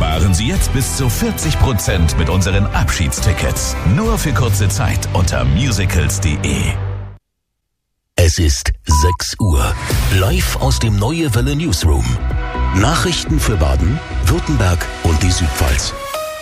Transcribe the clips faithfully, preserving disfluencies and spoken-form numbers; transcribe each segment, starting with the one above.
Sparen Sie jetzt bis zu vierzig Prozent mit unseren Abschiedstickets. Nur für kurze Zeit unter musicals punkt de. Es ist sechs Uhr. Live aus dem Neue Welle Newsroom. Nachrichten für Baden, Württemberg und die Südpfalz.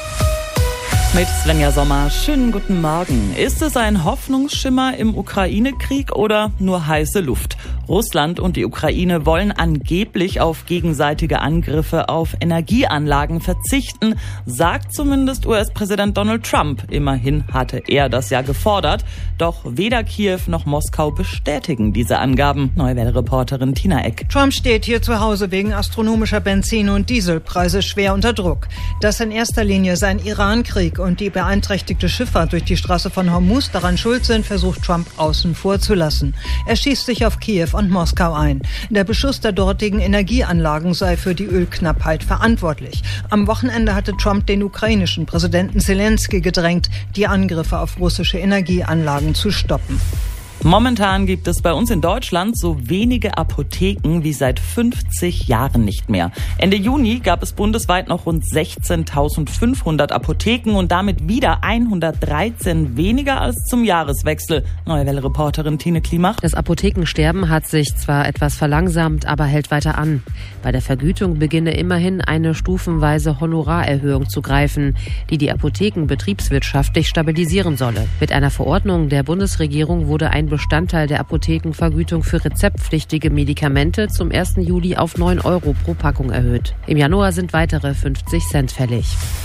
Mit Svenja Sommer, schönen guten Morgen. Ist es ein Hoffnungsschimmer im Ukraine-Krieg oder nur heiße Luft? Russland und die Ukraine wollen angeblich auf gegenseitige Angriffe auf Energieanlagen verzichten, sagt zumindest U S-Präsident Donald Trump. Immerhin hatte er das ja gefordert. Doch weder Kiew noch Moskau bestätigen diese Angaben. Neue Welle-Reporterin Tina Eck. Trump steht hier zu Hause wegen astronomischer Benzin- und Dieselpreise schwer unter Druck. Dass in erster Linie sein Iran-Krieg und die beeinträchtigte Schifffahrt durch die Straße von Hormuz daran schuld sind, versucht Trump außen vor zu lassen. Er schießt sich auf Kiew und Moskau ein. Der Beschuss der dortigen Energieanlagen sei für die Ölknappheit verantwortlich. Am Wochenende hatte Trump den ukrainischen Präsidenten Zelensky gedrängt, die Angriffe auf russische Energieanlagen zu stoppen. Momentan gibt es bei uns in Deutschland so wenige Apotheken wie seit fünfzig Jahren nicht mehr. Ende Juni gab es bundesweit noch rund sechzehntausendfünfhundert Apotheken und damit wieder hundertdreizehn weniger als zum Jahreswechsel. Neue Welle-Reporterin Tine Klimach. Das Apothekensterben hat sich zwar etwas verlangsamt, aber hält weiter an. Bei der Vergütung beginne immerhin eine stufenweise Honorarerhöhung zu greifen, die die Apotheken betriebswirtschaftlich stabilisieren solle. Mit einer Verordnung der Bundesregierung wurde ein Bestandteil der Apothekenvergütung für rezeptpflichtige Medikamente zum ersten Juli auf neun Euro pro Packung erhöht. Im Januar sind weitere fünfzig Cent fällig.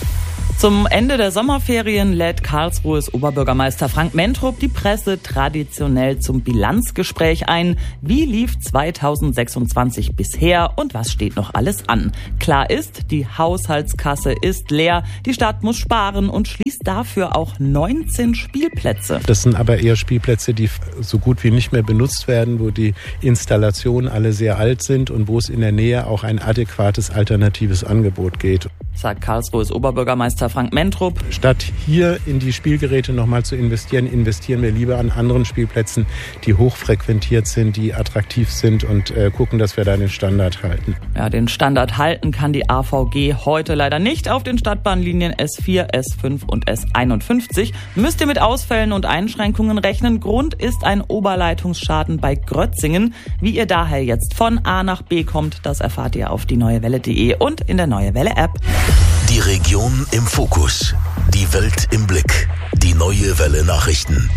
Zum Ende der Sommerferien lädt Karlsruhes Oberbürgermeister Frank Mentrup die Presse traditionell zum Bilanzgespräch ein. Wie lief zweitausendsechsundzwanzig bisher und was steht noch alles an? Klar ist, die Haushaltskasse ist leer, die Stadt muss sparen und schließt dafür auch neunzehn Spielplätze. Das sind aber eher Spielplätze, die so gut wie nicht mehr benutzt werden, wo die Installationen alle sehr alt sind und wo es in der Nähe auch ein adäquates alternatives Angebot geht. Sagt Karlsruhes Oberbürgermeister Frank Mentrup. Statt hier in die Spielgeräte nochmal zu investieren, investieren wir lieber an anderen Spielplätzen, die hochfrequentiert sind, die attraktiv sind und äh, gucken, dass wir da den Standard halten. Ja, den Standard halten kann die A V G heute leider nicht. Auf den Stadtbahnlinien S vier, S fünf und S einundfünfzig müsst ihr mit Ausfällen und Einschränkungen rechnen. Grund ist ein Oberleitungsschaden bei Grötzingen. Wie ihr daher jetzt von A nach B kommt, das erfahrt ihr auf die neue welle punkt de und in der Neue Welle App. Die Region im Fokus. Die Welt im Blick. Die Neue Welle Nachrichten.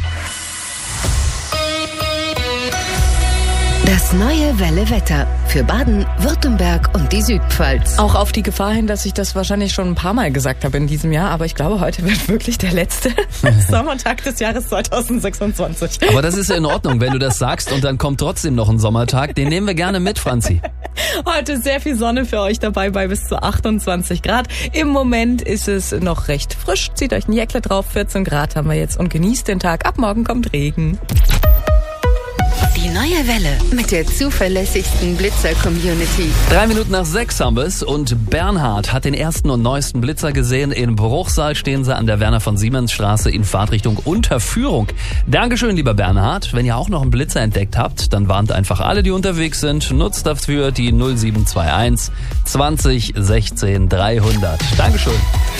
Das Neue Welle Wetter für Baden, Württemberg und die Südpfalz. Auch auf die Gefahr hin, dass ich das wahrscheinlich schon ein paar Mal gesagt habe in diesem Jahr, aber ich glaube, heute wird wirklich der letzte Sommertag des Jahres zweitausendsechsundzwanzig. Aber das ist ja in Ordnung, wenn du das sagst und dann kommt trotzdem noch ein Sommertag. Den nehmen wir gerne mit, Franzi. Heute sehr viel Sonne für euch dabei bei bis zu achtundzwanzig Grad. Im Moment ist es noch recht frisch. Zieht euch ein Jäckle drauf. vierzehn Grad haben wir jetzt und genießt den Tag. Ab morgen kommt Regen. Die Neue Welle mit der zuverlässigsten Blitzer-Community. Drei Minuten nach sechs haben wir es und Bernhard hat den ersten und neuesten Blitzer gesehen. In Bruchsal stehen sie an der Werner-von-Siemens-Straße in Fahrtrichtung Unterführung. Dankeschön, lieber Bernhard. Wenn ihr auch noch einen Blitzer entdeckt habt, dann warnt einfach alle, die unterwegs sind. Nutzt dafür die null sieben zwei eins zwanzig sechzehn dreihundert. Dankeschön.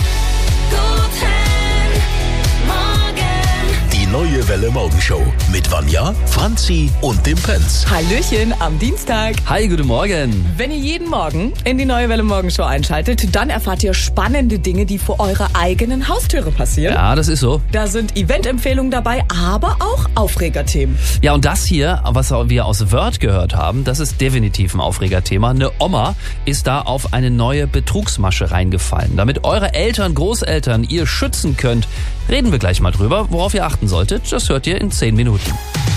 Neue Welle Morgenshow mit Vanja, Franzi und dem Prinz. Hallöchen am Dienstag. Hi, guten Morgen. Wenn ihr jeden Morgen in die Neue Welle Morgenshow einschaltet, dann erfahrt ihr spannende Dinge, die vor eurer eigenen Haustüre passieren. Ja, das ist so. Da sind Eventempfehlungen dabei, aber auch Aufregerthemen. Ja, und das hier, was wir aus Wörth gehört haben, das ist definitiv ein Aufregerthema. Eine Oma ist da auf eine neue Betrugsmasche reingefallen. Damit eure Eltern, Großeltern ihr schützen könnt, reden wir gleich mal drüber. Worauf ihr achten solltet, das hört ihr in zehn Minuten.